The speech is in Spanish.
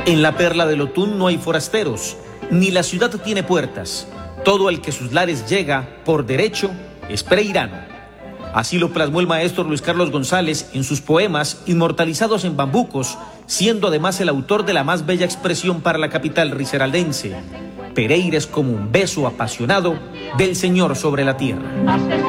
En la perla del Otún no hay forasteros, ni la ciudad tiene puertas. Todo el que sus lares llega, por derecho, es pereirano. Así lo plasmó el maestro Luis Carlos González en sus poemas inmortalizados en bambucos, siendo además el autor de la más bella expresión para la capital risaraldense. Pereira es como un beso apasionado del Señor sobre la tierra.